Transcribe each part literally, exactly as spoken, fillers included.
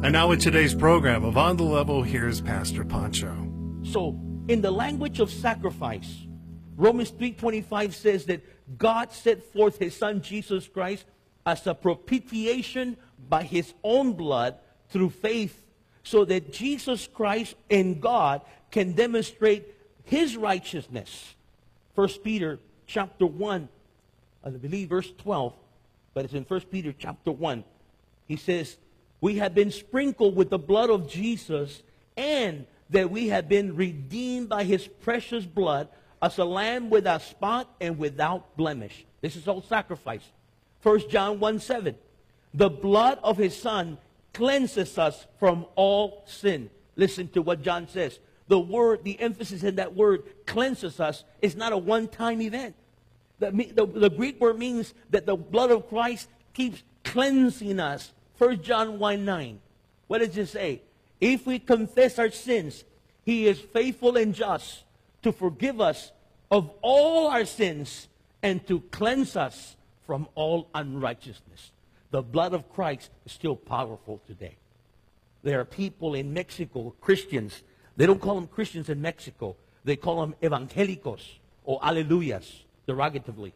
And now with today's program of On the Level, here's Pastor Pancho. So, in the language of sacrifice, Romans three twenty-five says that God set forth his Son Jesus Christ as a propitiation by his own blood through faith, so that Jesus Christ and God can demonstrate his righteousness. First Peter chapter one, I believe verse twelve, but it's in First Peter chapter one. He says, we have been sprinkled with the blood of Jesus, and that we have been redeemed by his precious blood as a lamb without spot and without blemish. This is all sacrifice. First John one seven. The blood of his Son cleanses us from all sin. Listen to what John says. The word, the emphasis in that word, cleanses us, is not a one-time event. The, the, the Greek word means that the blood of Christ keeps cleansing us. First John one nine. What does it say? If we confess our sins, he is faithful and just to forgive us of all our sins and to cleanse us from all unrighteousness. The blood of Christ is still powerful today. There are people in Mexico, Christians. They don't call them Christians in Mexico. They call them evangelicos or aleluyas, derogatively.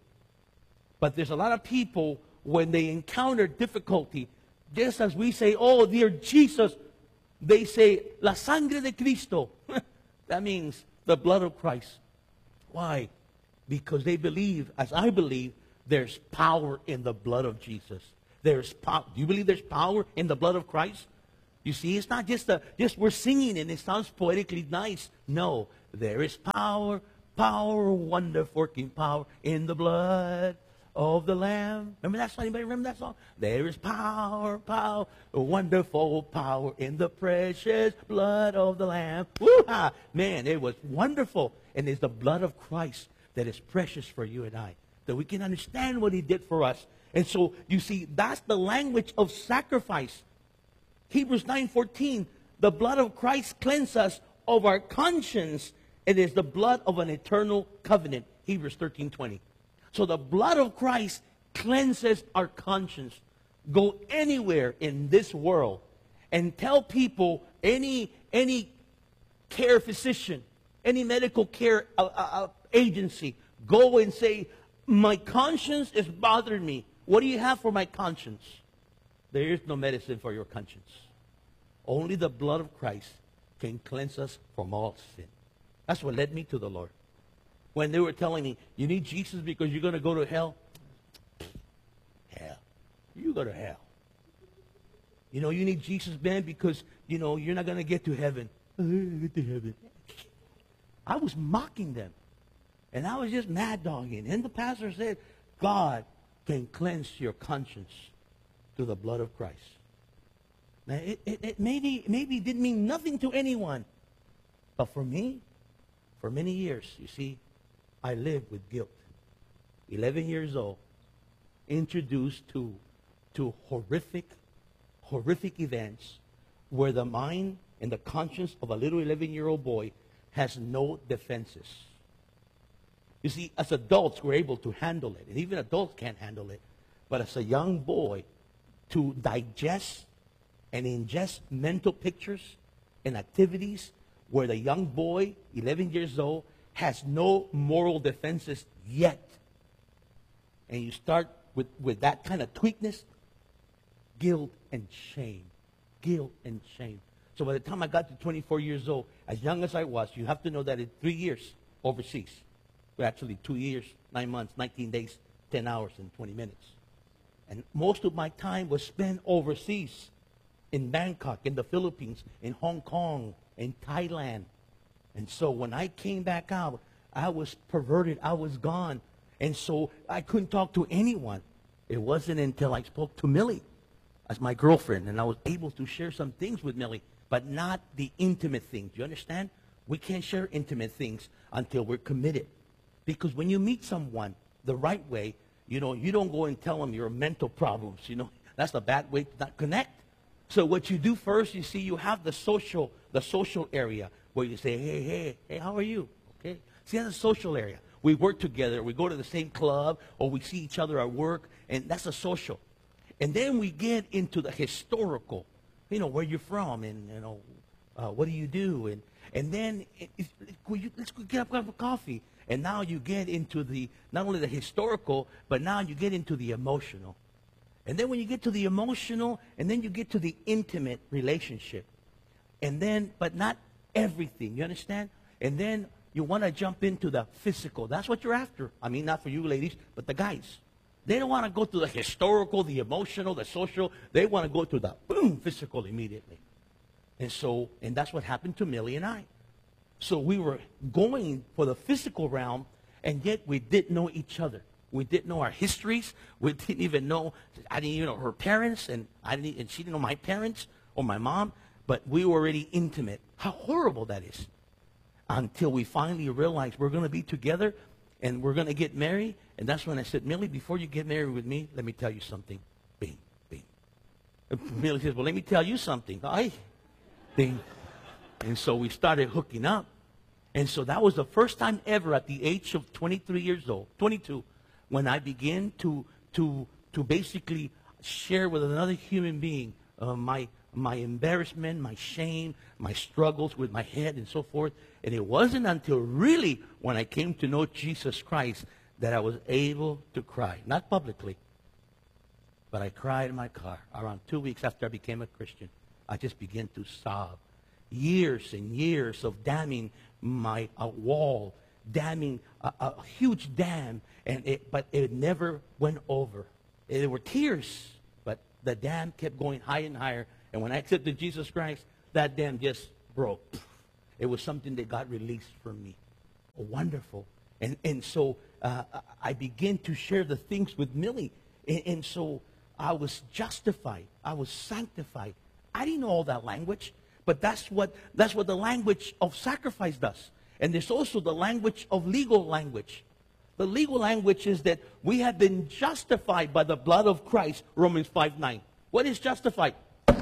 But there's a lot of people, when they encounter difficulty, just as we say, oh, dear Jesus, they say, la sangre de Cristo. That means the blood of Christ. Why? Because they believe, as I believe, there's power in the blood of Jesus. There's power. Do you believe there's power in the blood of Christ? You see, it's not just a, just we're singing and it sounds poetically nice. No, there is power, power, wonderful working power in the blood of the Lamb. Remember that song? Anybody remember that song? There is power, power, wonderful power in the precious blood of the Lamb. Woo-ha! Man, it was wonderful. And it's the blood of Christ that is precious for you and I, that we can understand what he did for us. And so, you see, that's the language of sacrifice. Hebrews nine fourteen, the blood of Christ cleanses us of our conscience. It is the blood of an eternal covenant. Hebrews thirteen twenty. So the blood of Christ cleanses our conscience. Go anywhere in this world and tell people, any, any care physician, any medical care uh, uh, agency, go and say, my conscience is bothering me. What do you have for my conscience? There is no medicine for your conscience. Only the blood of Christ can cleanse us from all sin. That's what led me to the Lord. When they were telling me, you need Jesus because you're going to go to hell. Hell. You go to hell. You know, you need Jesus, man, because, you know, you're not going to get to heaven. Get to heaven. I was mocking them. And I was just mad dogging. And the pastor said, God can cleanse your conscience through the blood of Christ. Now, it, it, it maybe, maybe didn't mean nothing to anyone. But for me, for many years, you see, I lived with guilt. eleven years old, introduced to, to horrific, horrific events where the mind and the conscience of a little eleven-year-old boy has no defenses. You see, as adults, we're able to handle it. And even adults can't handle it. But as a young boy, to digest and ingest mental pictures and activities where the young boy, eleven years old, has no moral defenses yet. And you start with, with that kind of tweakness, guilt and shame. Guilt and shame. So by the time I got to twenty-four years old, as young as I was, you have to know that in three years overseas, well, actually two years, nine months, nineteen days, ten hours, and twenty minutes. And most of my time was spent overseas, in Bangkok, in the Philippines, in Hong Kong, in Thailand. And so when I came back out, I was perverted. I was gone. And so I couldn't talk to anyone. It wasn't until I spoke to Millie as my girlfriend, and I was able to share some things with Millie, but not the intimate things. Do you understand? We can't share intimate things until we're committed. Because when you meet someone the right way, you know, you don't go and tell them your mental problems. You know, that's a bad way to not connect. So what you do first, you see, you have the social, the social area where you say, hey, hey, hey, how are you? Okay. See, that's a social area. We work together. We go to the same club, or we see each other at work, and that's a social. And then we get into the historical. you know, where you're from, and, you know, uh, what do you do? And, and then, it, it, you, let's go get up, have a coffee. And now you get into the, not only the historical, but now you get into the emotional. And then when you get to the emotional, and then you get to the intimate relationship. And then, but not everything, you understand? And then you want to jump into the physical. That's what you're after. I mean, not for you ladies, but the guys. They don't want to go to the historical, the emotional, the social. They want to go to the boom, physical immediately. And so, and that's what happened to Millie and I. So we were going for the physical realm, and yet we didn't know each other. We didn't know our histories. We didn't even know, I didn't even know her parents, and, I didn't, and she didn't know my parents or my mom, but we were already intimate. How horrible that is. Until we finally realized we're going to be together, and we're going to get married. And that's when I said, Millie, before you get married with me, let me tell you something. Bing, bing. And Millie says, well, let me tell you something. Ay, bing. And so we started hooking up. And so that was the first time ever at the age of twenty-three years old, twenty-two, when I began to, to, to basically share with another human being uh, my, my embarrassment, my shame, my struggles with my head and so forth. And it wasn't until really when I came to know Jesus Christ that I was able to cry. Not publicly, but I cried in my car. Around two weeks after I became a Christian, I just began to sob. Years and years of damming my a wall, damming a, a huge dam, and it, but it never went over. There were tears, but the dam kept going higher and higher. And when I accepted Jesus Christ, that dam just broke. It was something that got released from me. Oh, wonderful. And, and so uh, I began to share the things with Millie. And, and so I was justified. I was sanctified. I didn't know all that language, but that's what, that's what the language of sacrifice does. And there's also the language of legal language. The legal language is that we have been justified by the blood of Christ, Romans five nine. What is justified?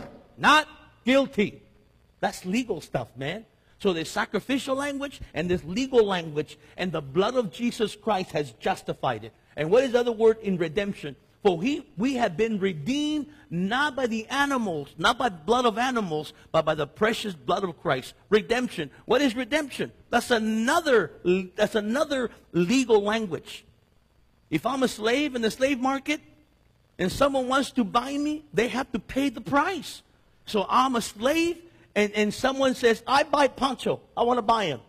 Not guilty. That's legal stuff, man. So there's sacrificial language and there's legal language, and the blood of Jesus Christ has justified it. And what is the other word in redemption? For he, we have been redeemed not by the animals, not by blood of animals, but by the precious blood of Christ. Redemption. What is redemption? That's another, that's another legal language. If I'm a slave in the slave market and someone wants to buy me, they have to pay the price. So I'm a slave, and, and someone says, I buy Pancho. I want to buy him.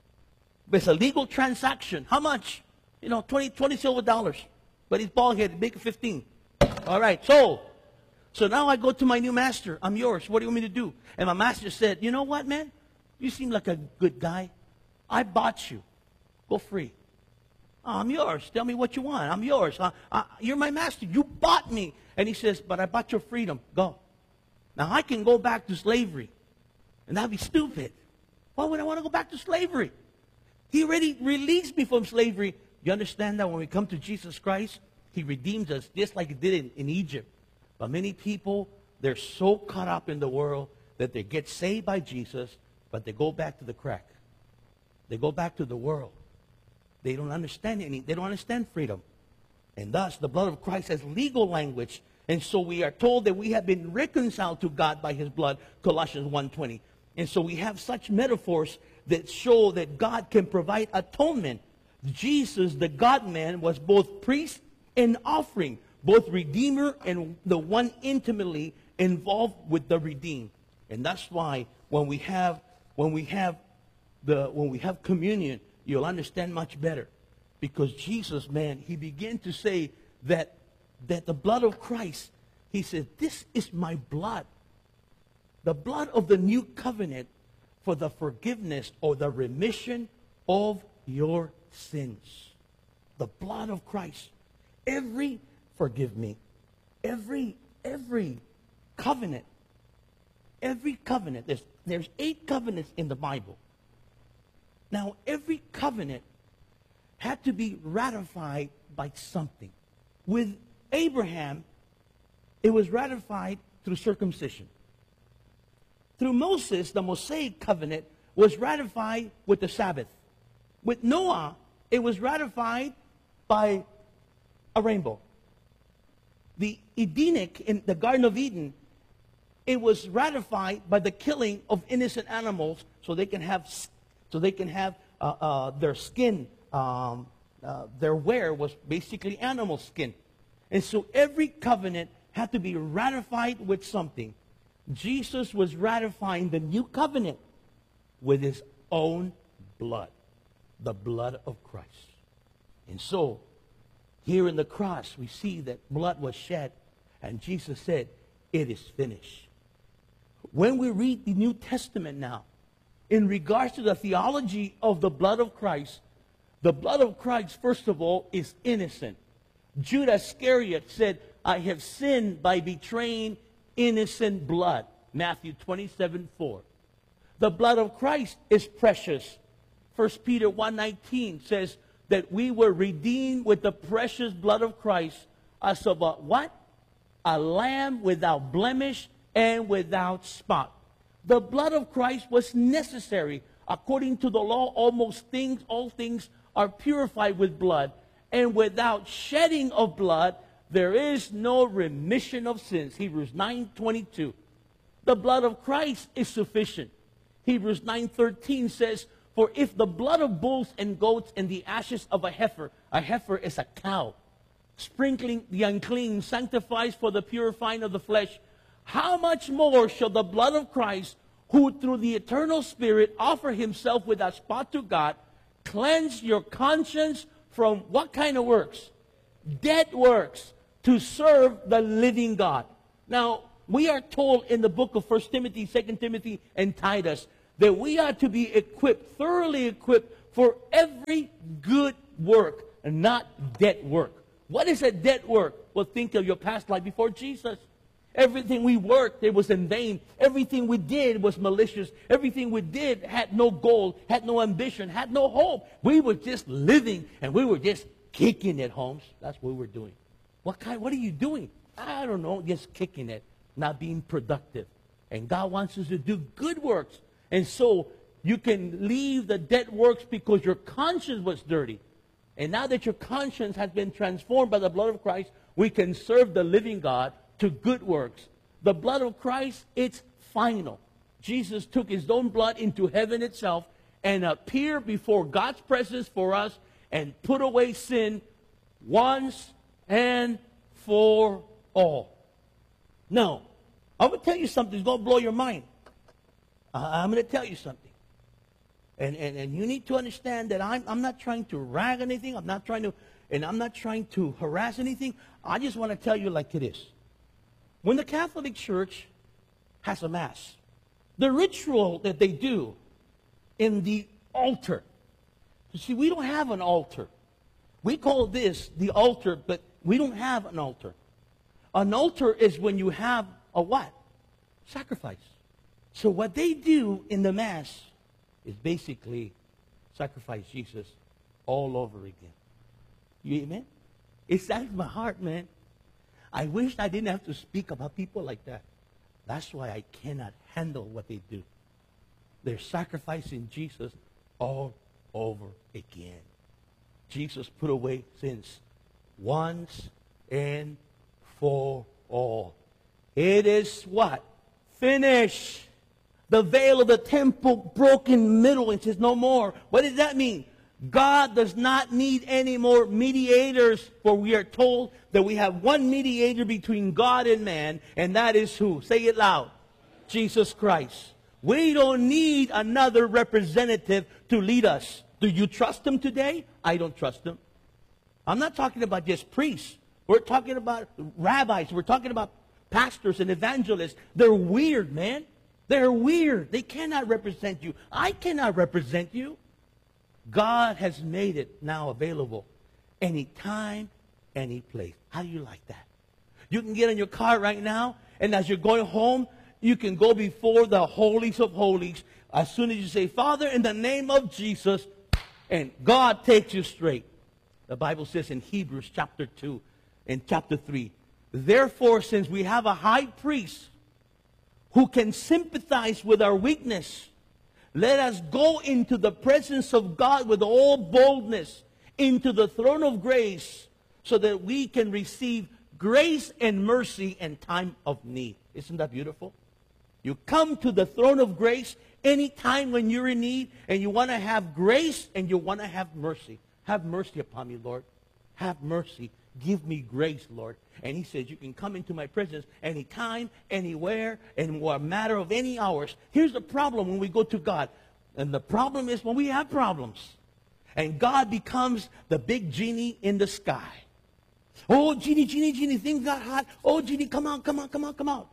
But it's a legal transaction. How much? You know, twenty, twenty silver dollars. But he's bald-headed, make it fifteen. All right, sold. So now I go to my new master. I'm yours. What do you want me to do? And my master said, you know what, man? You seem like a good guy. I bought you. Go free. Oh, I'm yours. Tell me what you want. I'm yours. Uh, uh, you're my master. You bought me. And he says, but I bought your freedom. Go. Now, I can go back to slavery. And that'd be stupid. Why would I want to go back to slavery? He already released me from slavery. You understand that when we come to Jesus Christ, he redeems us just like he did in, in Egypt. But many people, they're so caught up in the world that they get saved by Jesus, but they go back to the crack. They go back to the world. They don't understand any. They don't understand freedom. And thus, the blood of Christ has legal language. And so we are told that we have been reconciled to God by his blood, Colossians one twenty. And so we have such metaphors that show that God can provide atonement. Jesus, the God-man, was both priest and offering, both redeemer and the one intimately involved with the redeemed. And that's why when we have when we have the when we have communion, you'll understand much better. Because Jesus, man, he began to say that that the blood of Christ, he said, this is my blood. The blood of the new covenant for the forgiveness or the remission of your sins. The blood of Christ. Every, forgive me, every, every covenant, every covenant, there's, there's eight covenants in the Bible. Now, every covenant had to be ratified by something. With Abraham, it was ratified through circumcision. Through Moses, the Mosaic covenant was ratified with the Sabbath. With Noah, it was ratified by a rainbow. The Edenic in the Garden of Eden, it was ratified by the killing of innocent animals, so they can have, so they can have uh, uh, their skin, um, uh, their wear was basically animal skin. And so every covenant had to be ratified with something. Jesus was ratifying the new covenant with his own blood, the blood of Christ. And so, here in the cross, we see that blood was shed, and Jesus said, it is finished. When we read the New Testament now, in regards to the theology of the blood of Christ, the blood of Christ, first of all, is innocent. Judas Iscariot said, I have sinned by betraying innocent blood. Matthew twenty-seven four. The blood of Christ is precious. First Peter one nineteen says that we were redeemed with the precious blood of Christ as of a what? A lamb without blemish and without spot. The blood of Christ was necessary. According to the law, almost things, all things are purified with blood. And without shedding of blood, there is no remission of sins. Hebrews nine twenty-two. The blood of Christ is sufficient. Hebrews nine thirteen says, for if the blood of bulls and goats and the ashes of a heifer, a heifer is a cow, sprinkling the unclean sanctifies for the purifying of the flesh, how much more shall the blood of Christ, who through the eternal Spirit offer himself without spot to God, cleanse your conscience from what kind of works? Dead works, to serve the living God. Now, we are told in the book of First Timothy, Second Timothy, and Titus that we are to be equipped, thoroughly equipped for every good work and not dead work. What is a dead work? Well, think of your past life before Jesus. Everything we worked, it was in vain. Everything we did was malicious. Everything we did had no goal, had no ambition, had no hope. We were just living, and we were just kicking it, Holmes. That's what we were doing. What kind? What are you doing? I don't know, just kicking it, not being productive. And God wants us to do good works. And so you can leave the dead works because your conscience was dirty. And now that your conscience has been transformed by the blood of Christ, we can serve the living God to good works. The blood of Christ, it's final. Jesus took his own blood into heaven itself and appeared before God's presence for us and put away sin once and for all. Now, I'm going to tell you something that's going to blow your mind. Uh, I'm going to tell you something. And, and, and you need to understand that I'm, I'm not trying to rag anything. I'm not trying to, and I'm not trying to harass anything. I just want to tell you like it is. When the Catholic Church has a Mass, the ritual that they do in the altar. You see, we don't have an altar. We call this the altar, but we don't have an altar. An altar is when you have a what? Sacrifice. So what they do in the Mass is basically sacrifice Jesus all over again. You amen? It saddens my heart, man. I wish I didn't have to speak about people like that. That's why I cannot handle what they do. They're sacrificing Jesus all over again. Jesus put away sins once and for all. It is what? Finished. The veil of the temple broke in middle and says no more. What does that mean? God does not need any more mediators, for we are told that we have one mediator between God and man, and that is who? Say it loud. Jesus Christ. We don't need another representative to lead us. Do you trust him today? I don't trust him. I'm not talking about just priests. We're talking about rabbis. We're talking about pastors and evangelists. They're weird, man. They're weird. They cannot represent you. I cannot represent you. God has made it now available anytime, any place. How do you like that? You can get in your car right now, and as you're going home, you can go before the holies of holies. As soon as you say, Father, in the name of Jesus, and God takes you straight. The Bible says in Hebrews chapter two and chapter three, therefore, since we have a high priest who can sympathize with our weakness, let us go into the presence of God with all boldness, into the throne of grace, so that we can receive grace and mercy in time of need. Isn't that beautiful? You come to the throne of grace anytime when you're in need and you want to have grace and you want to have mercy. Have mercy upon me, Lord. Have mercy. Give me grace, Lord. And he says, you can come into my presence anytime, anywhere, in a matter of any hours. Here's the problem when we go to God. And the problem is when we have problems. And God becomes the big genie in the sky. Oh, genie, genie, genie, things got hot. Oh, genie, come on, come on, come on, come on.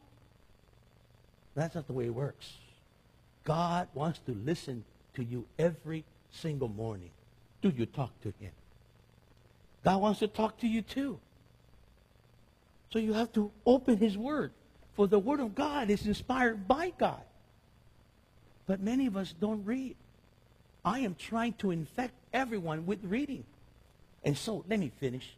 That's not the way it works. God wants to listen to you every single morning. Do you talk to him? God wants to talk to you too. So you have to open his word. For the word of God is inspired by God. But many of us don't read. I am trying to infect everyone with reading. And so, let me finish.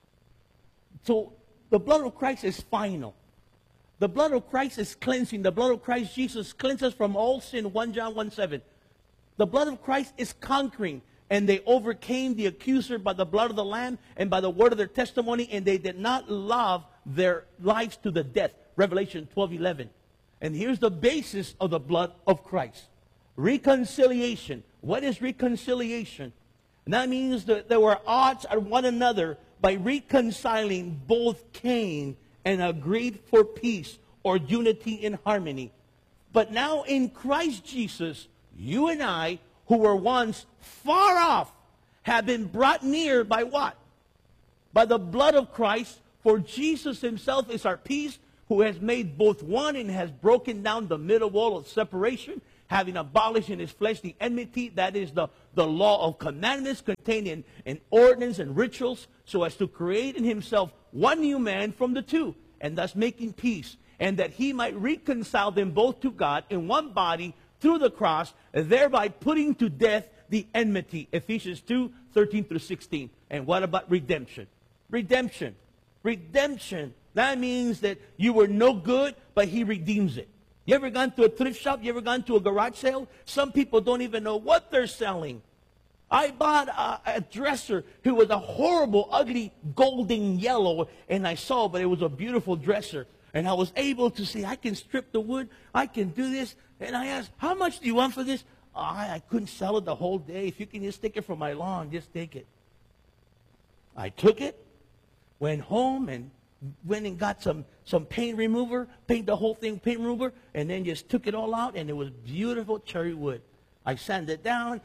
So, the blood of Christ is final. The blood of Christ is cleansing. The blood of Christ Jesus cleanses from all sin. First John one seven. The blood of Christ is conquering. And they overcame the accuser by the blood of the Lamb and by the word of their testimony. And they did not love their lives to the death. Revelation twelve eleven. And here's the basis of the blood of Christ. Reconciliation. What is reconciliation? And that means that there were odds at one another by reconciling both Cain and agreed for peace or unity and harmony. But now in Christ Jesus, you and I, who were once far off, have been brought near by what? By the blood of Christ. For Jesus himself is our peace, who has made both one and has broken down the middle wall of separation, having abolished in his flesh the enmity, that is the, the law of commandments contained in, in ordinance and rituals, so as to create in himself one new man from the two, and thus making peace, and that he might reconcile them both to God in one body through the cross, thereby putting to death the enmity. Ephesians two, thirteen through sixteen. And what about redemption? Redemption. Redemption. That means that you were no good, but he redeems it. You ever gone to a thrift shop? You ever gone to a garage sale? Some people don't even know what they're selling. I bought a, a dresser who was a horrible, ugly, golden yellow, and I saw, but it was a beautiful dresser. And I was able to say, I can strip the wood, I can do this. And I asked, how much do you want for this? Oh, I, I couldn't sell it the whole day. If you can just take it from my lawn, just take it. I took it, went home, and went and got some, some paint remover, paint the whole thing paint remover, and then just took it all out, and it was beautiful cherry wood. I sanded it down,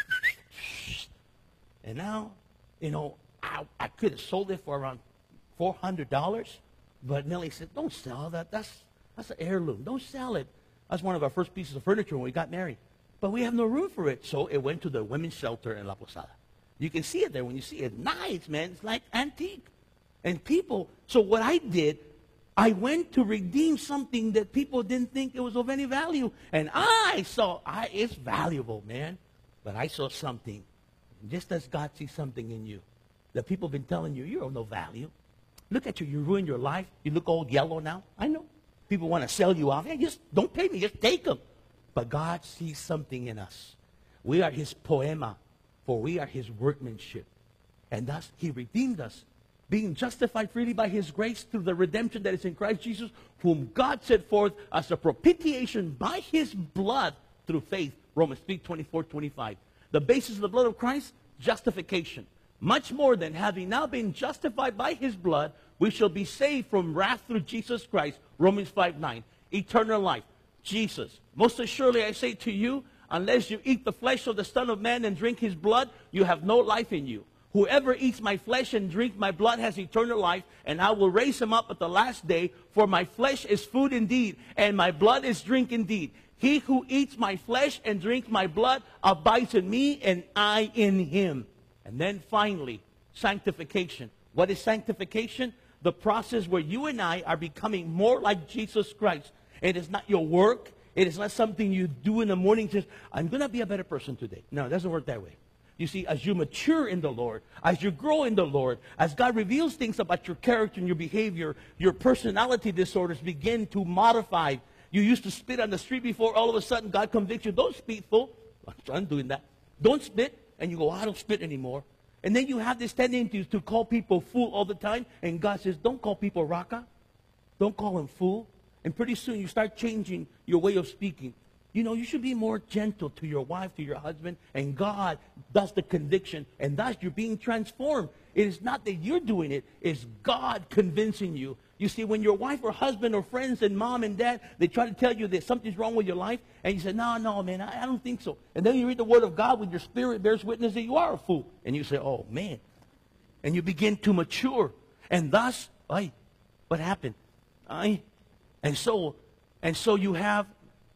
and now, you know, I, I could have sold it for around four hundred dollars, but Nellie said, don't sell that. That's, that's an heirloom. Don't sell it. That's one of our first pieces of furniture when we got married. But we have no room for it, so it went to the women's shelter in La Posada. You can see it there when you see it. Nice, man. It's like antique. And people, so what I did, I went to redeem something that people didn't think it was of any value. And I saw, I, it's valuable, man. But I saw something, just as God sees something in you, that people have been telling you, you're of no value. Look at you, you ruined your life. You look all yellow now. I know. People want to sell you off. Hey, just don't pay me, just take them. But God sees something in us. We are his poema, for we are his workmanship. And thus, he redeemed us, being justified freely by his grace through the redemption that is in Christ Jesus, whom God set forth as a propitiation by his blood through faith. Romans three, twenty-four, twenty-five. The basis of the blood of Christ, justification. Much more than having now been justified by his blood, we shall be saved from wrath through Jesus Christ. Romans five, nine. Eternal life. Jesus. Most assuredly I say to you, unless you eat the flesh of the Son of Man and drink his blood, you have no life in you. Whoever eats my flesh and drinks my blood has eternal life, and I will raise him up at the last day. For my flesh is food indeed, and my blood is drink indeed. He who eats my flesh and drinks my blood abides in me, and I in him. And then finally, sanctification. What is sanctification? The process where you and I are becoming more like Jesus Christ. It is not your work. It is not something you do in the morning. Just, I'm going to be a better person today. No, it doesn't work that way. You see, as you mature in the Lord, as you grow in the Lord, as God reveals things about your character and your behavior, your personality disorders begin to modify. You used to spit on the street before, all of a sudden God convicts you. Don't spit, fool. I'm doing that. Don't spit. And you go, I don't spit anymore. And then you have this tendency to call people fool all the time. And God says, don't call people raka. Don't call them fool. And pretty soon you start changing your way of speaking. You know, you should be more gentle to your wife, to your husband, and God does the conviction, and thus you're being transformed. It is not that you're doing it, it's God convincing you. You see, when your wife or husband or friends and mom and dad, they try to tell you that something's wrong with your life, and you say, no, no, man, I, I don't think so. And then you read the Word of God with your spirit bears witness that you are a fool. And you say, oh, man. And you begin to mature. And thus, ay, what happened? Ay. And so, and so you have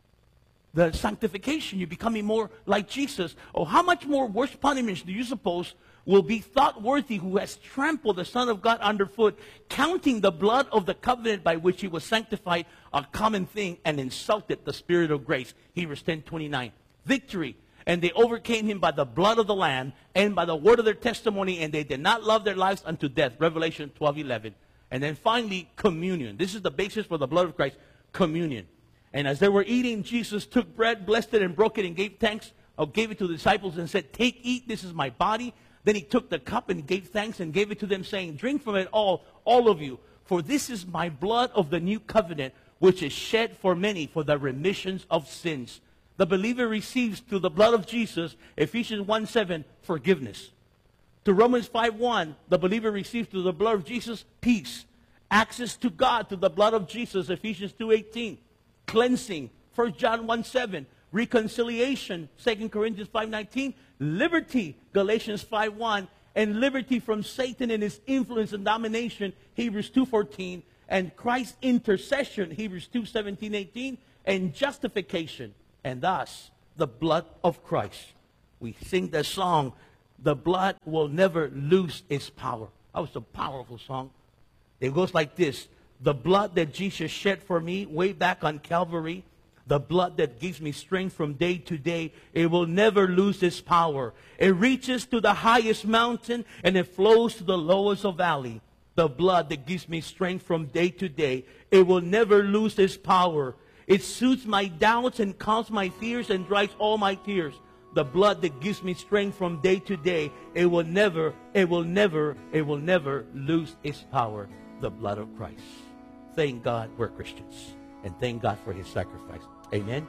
the sanctification. You're becoming more like Jesus. Oh, how much more worse punishments do you suppose will be thought worthy who has trampled the Son of God underfoot, counting the blood of the covenant by which he was sanctified a common thing, and insulted the Spirit of grace. Hebrews ten twenty-nine. Victory. And they overcame him by the blood of the Lamb and by the word of their testimony, and they did not love their lives unto death. Revelation twelve eleven. And then finally, communion. This is the basis for the blood of Christ, communion. And as they were eating, Jesus took bread, blessed it, and broke it, and gave thanks, or gave it to the disciples, and said, take, eat, this is my body. Then he took the cup and gave thanks and gave it to them, saying, drink from it all, all of you, for this is my blood of the new covenant, which is shed for many for the remissions of sins. The believer receives through the blood of Jesus, Ephesians one seven, forgiveness. To Romans five one, the believer receives through the blood of Jesus, peace. Access to God through the blood of Jesus, Ephesians two eighteen. Cleansing, First John one seven. Reconciliation, Second Corinthians five nineteen. Liberty, Galatians five one. And liberty from Satan and his influence and domination, Hebrews two fourteen. And Christ's intercession, Hebrews two seventeen eighteen. And justification, and thus the blood of Christ. We sing the song, the blood will never lose its power. That was a powerful song. It goes like this. The blood that Jesus shed for me way back on Calvary, the blood that gives me strength from day to day, it will never lose its power. It reaches to the highest mountain and it flows to the lowest of valley. The blood that gives me strength from day to day, it will never lose its power. It soothes my doubts and calms my fears and dries all my tears. The blood that gives me strength from day to day, it will never, it will never, it will never lose its power. The blood of Christ. Thank God we're Christians. And thank God for his sacrifice. Amen.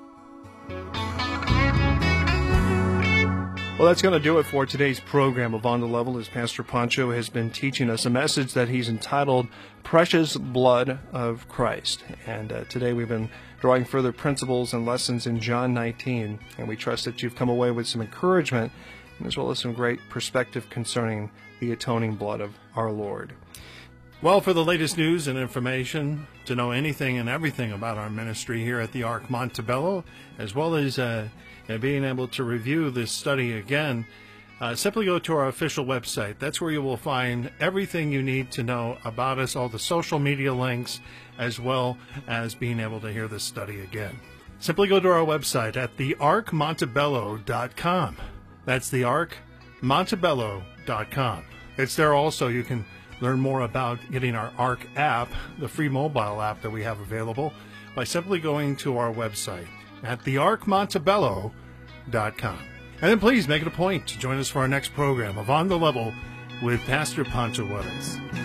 Well, that's going to do it for today's program of On the Level, as Pastor Pancho has been teaching us a message that he's entitled Precious Blood of Christ. And uh, today we've been drawing further principles and lessons in John nineteen, and we trust that you've come away with some encouragement as well as some great perspective concerning the atoning blood of our Lord. Well, for the latest news and information, to know anything and everything about our ministry here at the Ark Montebello, as well as uh, being able to review this study again, uh, simply go to our official website. That's where you will find everything you need to know about us, all the social media links, as well as being able to hear this study again. Simply go to our website at the ark montebello dot com. That's the ark montebello dot com. It's there also. You can learn more about getting our Ark app, the free mobile app that we have available, by simply going to our website at the ark montebello dot com. And then please make it a point to join us for our next program of On the Level with Pastor Pancho Juarez.